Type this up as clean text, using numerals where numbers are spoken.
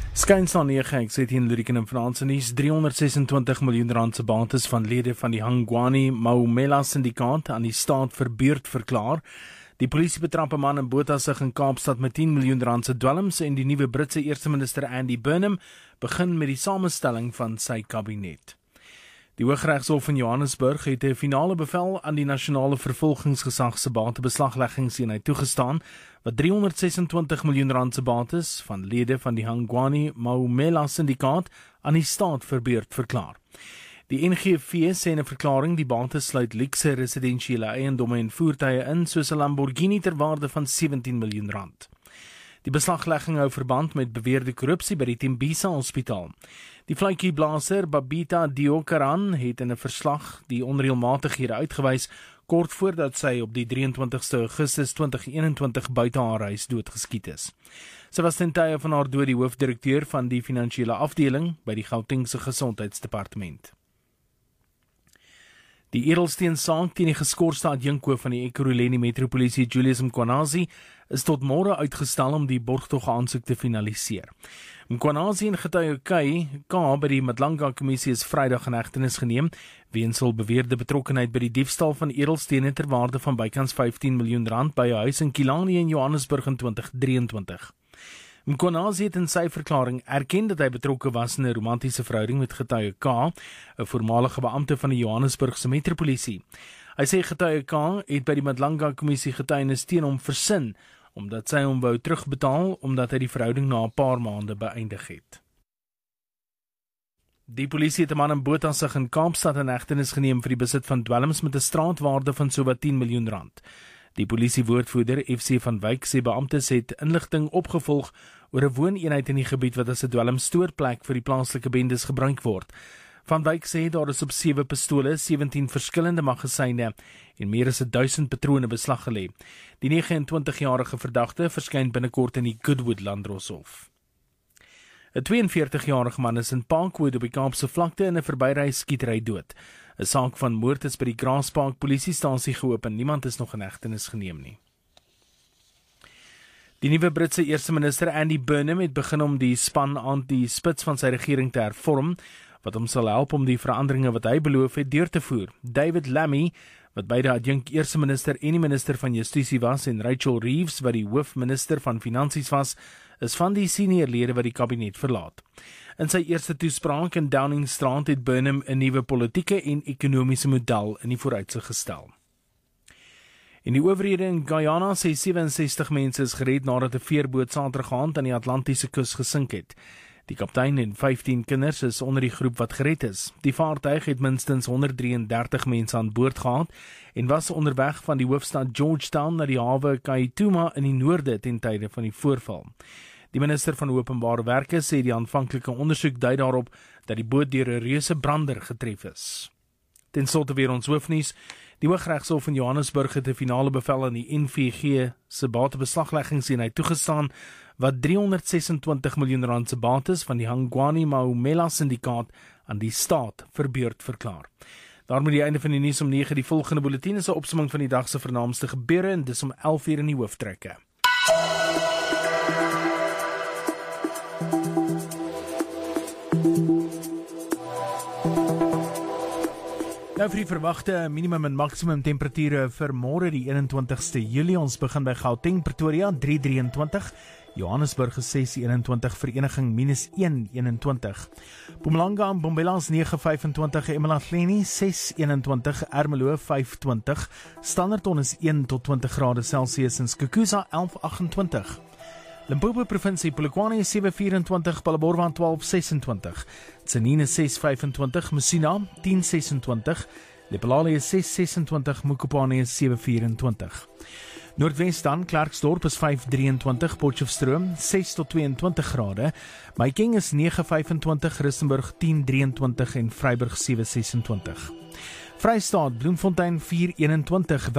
Skuins na 9, ek sê teen Luriken en Franse nuus, 326 miljoen rand se bates van lede van die Hangwani Maumela syndikaat aan die staat verbeurd verklaar. Die polisie betrap 'n man in Botasig in Kaapstad met 10 miljoen rand se dwelms en die nuwe Britse eerste minister Andy Burnham begin met die samestelling van sy kabinet. Die Hooggeregshof in Johannesburg het 'n finale bevel aan die nasionale vervolgingsgesag se batebeslagleggingseenheid toegestaan wat 326 miljoen rand se bates van lede van die Hangwani Maumela syndikaat aan die staat verbeurd verklaar. Die NGV sê in 'n verklaring die bates sluit luukse residensiële eiendomme en voertuie in soos 'n Lamborghini ter waarde van 17 miljoen rand. Die beslaglegging hou verband met beweerde korrupsie by die Tembisa Hospitaal. Die fluitjieblaser Babita Deokaran het in 'n verslag die onreëlmatighede uitgewys kort voordat sy op die 23ste Augustus 2021 buite haar huis doodgeskiet is. Sy was ten tye van haar dood die hoofdirekteur van die finansiële afdeling by die Gautengse Gesondheidsdepartement. Die edelsteensaak teen die geskorste adjunkhoof van die Ekurhuleni Metropolisie Julius Mkhwanazi is tot môre uitgestel om die borgtog-aansoek te finaliseer. Mkhwanazi en getuie K by die Madlanga Kommissie is Vrydag in hegtenis geneem weens hul beweerde betrokkenheid by die diefstal van edelstene ter waarde van bykans 15 miljoen rand by 'n huis in Killarney in Johannesburg in 2023. Mkhwanazi het in sy verklaring erken dat hy betrokke was in 'n romantiese verhouding met getuie K, 'n voormalige beampte van die Johannesburgse Metropolisie. Hy sê getuie K het by die Madlanga Kommissie getuienis teen hom versin, omdat sy hom wou terugbetaal omdat hy die verhouding na 'n paar maande beëindig het. Die polisie het 'n man in Botasig in Kaapstad in hegtenis geneem vir die besit van dwelms met 'n straatwaarde van sowat 10 miljoen rand. Die polisiewoordvoerder FC van Wyk sê beamptes het inligting opgevolg oor 'n wooneenheid in die gebied wat as 'n dwelmstoorplek vir die plaaslike bendes gebruik word. Van Wyk sê daar is op 7 pistole, 17 verskillende magasyne en meer as 1000 patrone beslag gelê. Die 29-jarige verdagte verskyn binnekort in die Goodwood Landdroshof. 'n 42-jarige man is in Parkwood op die Kaapse vlakte in 'n verbyryskietery dood. 'n Saak van moord is by die Grasspark polisiestasie geopen. Niemand is nog in hegtenis geneem nie. Die nuwe Britse eerste minister Andy Burnham het begin om die span aan die spits van sy regering te hervorm, wat hom sal help om die veranderinge wat hy beloof het deur te voer. David Lammy, wat beide adjunk eerste minister en die minister van Justisie was, en Rachel Reeves, wat die hoofminister van Finansies was, is van die senior lede wat die kabinet verlaat. In sy eerste toespraak in Downingstraat het Burnham 'n nuwe politieke en ekonomiese model in die vooruitsig gestel. En die owerhede in Guyana sê 67 mense is gered nadat 'n veerboot Saterdag aand aan die Atlantiese kus gesink het. Die kaptein en 15 kinders is onder die groep wat gered is. Die vaartuig het minstens 133 mense aan boord gehad en was onderweg van die hoofstad Georgetown na die hawe Kaituma in die noorde ten tye van die voorval. Die minister van Openbare Werke sê die aanvanklike ondersoek dui daarop dat die boot deur 'n reuse brander getref is. Ten slotte weer ons hoofnuus. Die Hooggeregshof in Johannesburg het 'n finale bevel aan die NVG se batebeslagleggingseenheid toegestaan wat 326 miljoen rand se bates van die Hangwani Maumela syndikaat aan die staat verbeurd verklaar. Daarmee die einde van die nuus om 9. Die volgende bulletin is 'n opsomming van die dag se vernaamste gebeure en dis om 11:00 in die hooftrekke. Nou vir die verwagte minimum en maksimum temperature vir môre die 21ste Julie. Ons begin by Gauteng, Pretoria 323, Johannesburg is 621, Vereniging -121. Mpumalanga en Mbombela is 925, eMalahleni 621, Ermelo 520, Standerton is 1 tot 20 grade Celsius en Skukuza 1128. Limpopo provinsie, Polokwane is 724, Phalaborwa 1226, Tzaneen is 625, Messina 1026, Lephalale is 626, Mokopane is 724. Noordwes dan, Klerksdorp is 523, Potchefstroom 6 tot 22 grade, Mahikeng is 925, Rustenburg 1023 en Vryburg 726. Vrystaat, Bloemfontein 421,